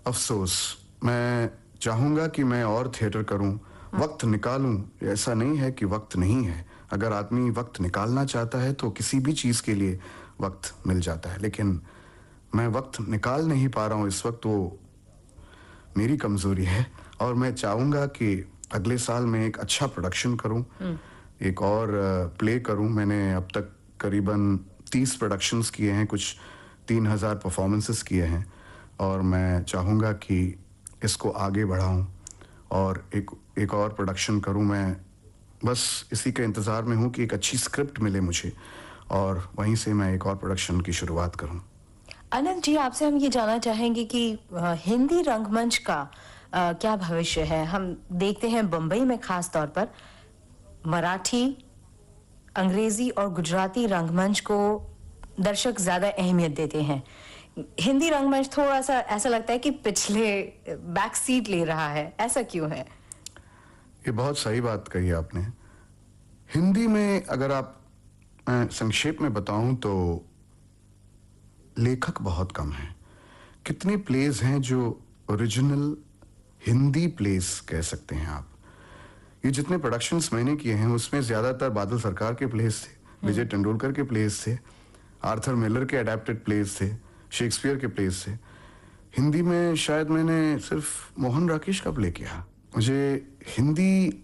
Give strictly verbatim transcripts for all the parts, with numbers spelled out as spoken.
अफसोस, मैं चाहूँगा कि मैं और थिएटर करूँ, वक्त निकालूं। ऐसा नहीं है कि वक्त नहीं है, अगर आदमी वक्त निकालना चाहता है तो किसी भी चीज़ के लिए वक्त मिल जाता है, लेकिन मैं वक्त निकाल नहीं पा रहा हूँ इस वक्त, वो मेरी कमज़ोरी है। और मैं चाहूँगा कि अगले साल मैं एक अच्छा प्रोडक्शन करूँ, एक और प्ले करूँ। मैंने अब तक करीबन तीस प्रोडक्शंस किए हैं, कुछ तीन हज़ार परफॉर्मेंसेस किए हैं, और मैं चाहूँगा कि इसको आगे बढ़ाऊँ और एक एक और प्रोडक्शन करूँ। मैं बस इसी के इंतज़ार में हूँ कि एक अच्छी स्क्रिप्ट मिले मुझे और वहीं से मैं एक और प्रोडक्शन की शुरुआत करूँ। अनंत जी, आपसे हम ये जानना चाहेंगे कि आ, हिंदी रंगमंच का आ, क्या भविष्य है? हम देखते हैं बम्बई में खास तौर पर मराठी, अंग्रेजी और गुजराती रंगमंच को दर्शक ज्यादा अहमियत देते हैं। हिंदी रंगमंच थोड़ा सा ऐसा लगता है कि पिछले बैक सीट ले रहा है, ऐसा क्यों है? ये बहुत सही बात कही आपने। हिंदी में अगर आप मैं संक्षेप में बताऊं तो लेखक बहुत कम हैं। कितने प्लेज हैं जो ओरिजिनल हिंदी प्लेस कह सकते हैं आप। ये जितने प्रोडक्शंस मैंने किए हैं उसमें ज्यादातर बादल सरकार के प्लेस थे, विजय तेंदुलकर के प्लेस थे, आर्थर मिलर के अडेप्टेड प्लेस थे, शेक्सपियर के प्लेस थे। हिंदी में शायद मैंने सिर्फ मोहन राकेश का प्ले किया। मुझे हिंदी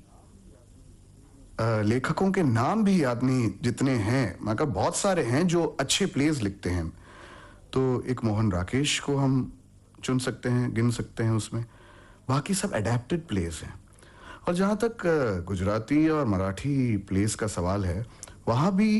लेखकों के नाम भी याद नहीं जितने हैं, मगर बहुत सारे हैं जो अच्छे प्लेस लिखते हैं। तो एक मोहन राकेश को हम चुन सकते हैं, गिन सकते हैं उसमें, बाकी सब अडेप्टेड प्लेस हैं। और जहाँ तक गुजराती और मराठी प्लेस का सवाल है, वहाँ भी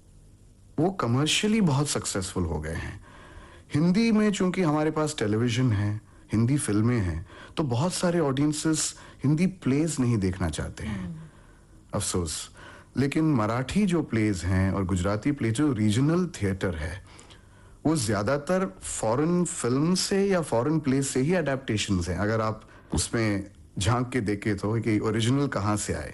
वो कमर्शियली बहुत सक्सेसफुल हो गए हैं। हिंदी में चूंकि हमारे पास टेलीविजन है, हिंदी फिल्में हैं, तो बहुत सारे ऑडियंसेस हिंदी प्लेस नहीं देखना चाहते हैं, अफसोस। लेकिन मराठी जो प्लेस हैं और गुजराती प्ले जो रीजनल थिएटर है, वो ज्यादातर फॉरेन फिल्म से या फॉरेन प्लेस से ही अडेप्टेशंस हैं। अगर आप उसमें झांक के देखे तो कि ओरिजिनल कहाँ से आए,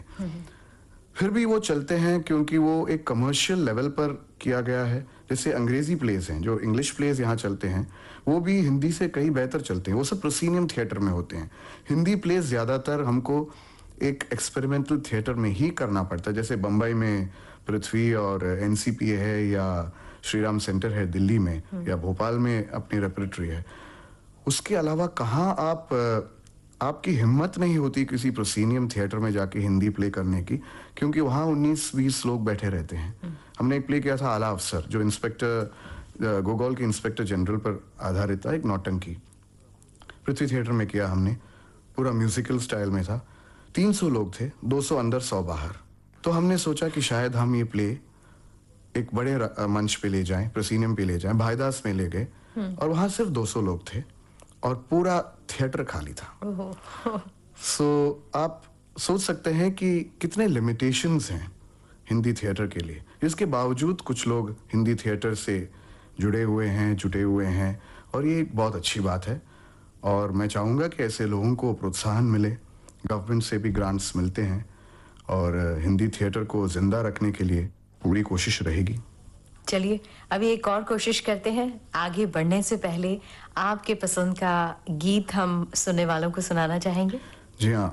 फिर भी वो चलते हैं क्योंकि वो एक कमर्शियल लेवल पर किया गया है। जैसे अंग्रेजी प्लेस हैं, जो इंग्लिश प्लेस यहाँ चलते हैं, वो भी हिंदी से कहीं बेहतर चलते हैं, वो सब प्रोसीनियम थिएटर में होते हैं। हिंदी प्लेस ज्यादातर हमको एक एक्सपेरिमेंटल थिएटर में ही करना पड़ता है। जैसे बम्बई में पृथ्वी और एनसीपी है, या श्रीराम सेंटर है दिल्ली में, या भोपाल में अपनी रेपरेटरी है। उसके अलावा कहाँ आप आपकी हिम्मत नहीं होती किसी प्रोसीनियम थिएटर में जाके हिंदी प्ले करने की, क्योंकि वहाँ उन्नीस बीस लोग बैठे रहते हैं। हमने एक प्ले किया था आला अफसर, जो इंस्पेक्टर गोगोल के इंस्पेक्टर जनरल पर आधारित था, एक नौटंकी। पृथ्वी थिएटर में किया हमने, पूरा म्यूजिकल स्टाइल में था। तीन सौ लोग थे, दो सौ अंदर सौ बाहर। तो हमने सोचा कि शायद हम ये प्ले एक बड़े मंच पे ले जाएं, प्रोसीनियम पे ले जाएं। भाईदास में ले गए और वहां सिर्फ दो सौ लोग थे और पूरा थिएटर खाली था। सो so, आप सोच सकते हैं कि कितने लिमिटेशंस हैं हिंदी थिएटर के लिए। इसके बावजूद कुछ लोग हिंदी थिएटर से जुड़े हुए हैं, जुटे हुए हैं, और ये एक बहुत अच्छी बात है। और मैं चाहूँगा कि ऐसे लोगों को प्रोत्साहन मिले, गवर्नमेंट से भी ग्रांट्स मिलते हैं, और हिंदी थिएटर को जिंदा रखने के लिए पूरी कोशिश रहेगी। चलिए अभी एक और कोशिश करते हैं। आगे बढ़ने से पहले आपके पसंद का गीत हम सुनने वालों को सुनाना चाहेंगे। जी हाँ,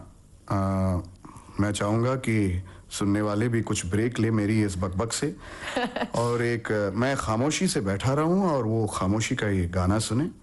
मैं चाहूँगा कि सुनने वाले भी कुछ ब्रेक ले मेरी इस बकबक से और एक मैं खामोशी से बैठा रहूँ और वो खामोशी का ये गाना सुने।